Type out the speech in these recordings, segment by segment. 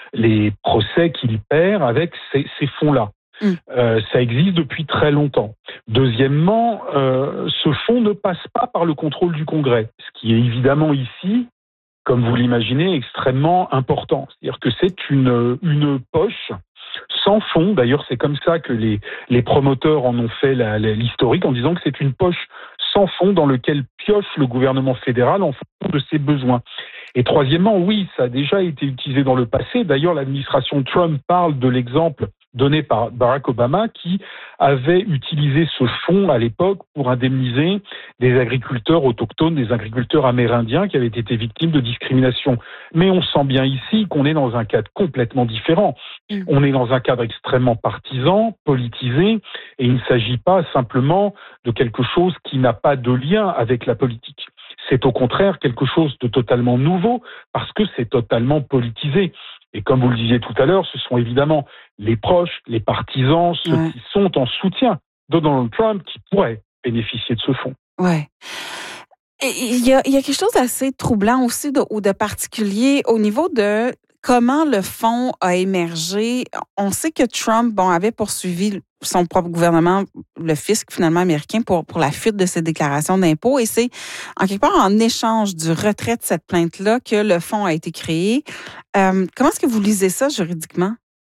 les procès qu'il perd avec ces fonds-là. Ça existe depuis très longtemps. Deuxièmement, ce fonds ne passe pas par le contrôle du Congrès, ce qui est évidemment ici, comme vous l'imaginez, extrêmement important. C'est-à-dire que c'est une poche sans fond. D'ailleurs, c'est comme ça que les promoteurs en ont fait l'historique, en disant que c'est une poche sans fond dans lequel pioche le gouvernement fédéral en fonction de ses besoins. Et troisièmement, oui, ça a déjà été utilisé dans le passé. D'ailleurs, l'administration Trump parle de l'exemple donné par Barack Obama qui avait utilisé ce fonds à l'époque pour indemniser des agriculteurs autochtones, des agriculteurs amérindiens qui avaient été victimes de discrimination. Mais on sent bien ici qu'on est dans un cadre complètement différent. On est dans un cadre extrêmement partisan, politisé, et il ne s'agit pas simplement de quelque chose qui n'a pas de lien avec la politique. C'est au contraire quelque chose de totalement nouveau parce que c'est totalement politisé. Et comme vous le disiez tout à l'heure, ce sont évidemment les proches, les partisans, ceux qui sont en soutien de Donald Trump qui pourraient bénéficier de ce fonds. Ouais. Il y a quelque chose d'assez troublant aussi ou de particulier au niveau de comment le fonds a émergé. On sait que Trump, avait poursuivi son propre gouvernement, le fisc finalement américain, pour la fuite de ses déclarations d'impôts. Et c'est en quelque part en échange du retrait de cette plainte-là que le fonds a été créé. Comment est-ce que vous lisez ça juridiquement?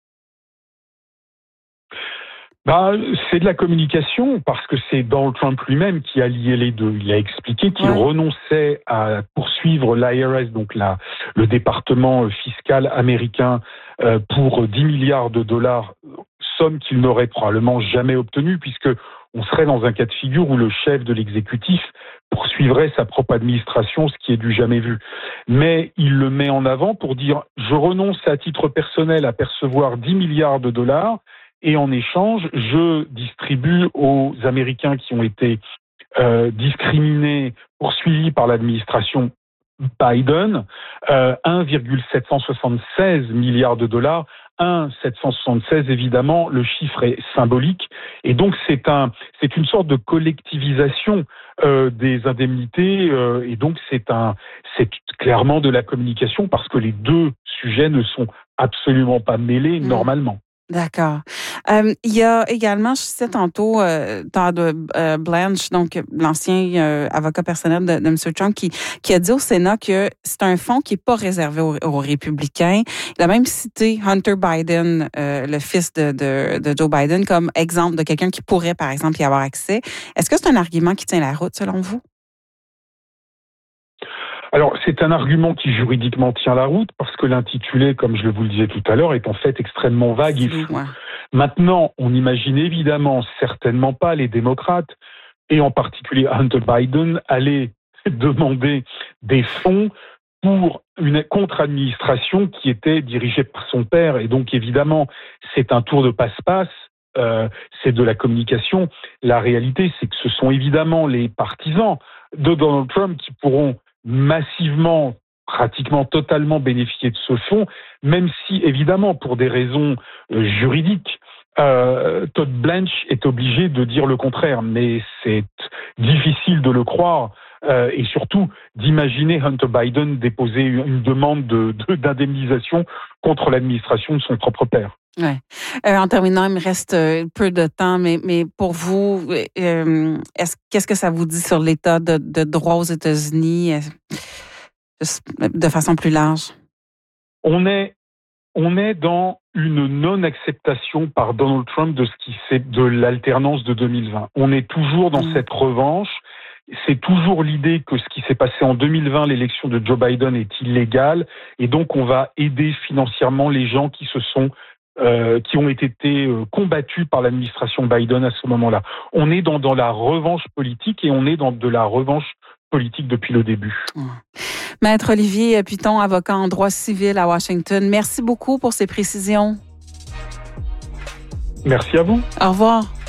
C'est de la communication parce que c'est Donald Trump lui-même qui a lié les deux. Il a expliqué qu'il renonçait à poursuivre l'IRS, donc le département fiscal américain, pour 10 milliards de dollars, somme qu'il n'aurait probablement jamais obtenue puisque on serait dans un cas de figure où le chef de l'exécutif poursuivrait sa propre administration, ce qui est du jamais vu. Mais il le met en avant pour dire « je renonce à titre personnel à percevoir 10 milliards de dollars » et en échange, je distribue aux Américains qui ont été discriminés, poursuivis par l'administration Biden, 1,776 milliards de dollars. 1,776, évidemment, le chiffre est symbolique. Et donc, c'est une sorte de collectivisation des indemnités. Et donc, c'est clairement de la communication parce que les deux sujets ne sont absolument pas mêlés normalement. D'accord. Il y a également, je citais tantôt Todd Blanche, donc l'ancien avocat personnel de M. Trump, qui a dit au Sénat que c'est un fonds qui n'est pas réservé aux républicains. Il a même cité Hunter Biden, le fils de Joe Biden, comme exemple de quelqu'un qui pourrait, par exemple, y avoir accès. Est-ce que c'est un argument qui tient la route, selon vous? Alors, c'est un argument qui juridiquement tient la route parce que l'intitulé, comme je vous le disais tout à l'heure, est en fait extrêmement vague et flou. Maintenant, on n'imagine évidemment certainement pas les démocrates, et en particulier Hunter Biden, aller demander des fonds pour une contre-administration qui était dirigée par son père. Et donc, évidemment, c'est un tour de passe-passe. C'est de la communication. La réalité, c'est que ce sont évidemment les partisans de Donald Trump qui pourront massivement, pratiquement totalement bénéficier de ce fonds, même si, évidemment, pour des raisons juridiques, Todd Blanche est obligé de dire le contraire, mais c'est difficile de le croire et surtout d'imaginer Hunter Biden déposer une demande d'indemnisation contre l'administration de son propre père. Ouais. En terminant, il me reste peu de temps, mais pour vous, qu'est-ce que ça vous dit sur l'état de droit aux États-Unis de façon plus large? On est dans une non-acceptation par Donald Trump de l'alternance de 2020. On est toujours dans cette revanche. C'est toujours l'idée que ce qui s'est passé en 2020, l'élection de Joe Biden, est illégale, et donc on va aider financièrement les gens qui ont été combattus par l'administration Biden à ce moment-là. On est dans la revanche politique et on est dans de la revanche politique depuis le début. Maître Olivier Pitton, avocat en droit civil à Washington, merci beaucoup pour ces précisions. Merci à vous. Au revoir.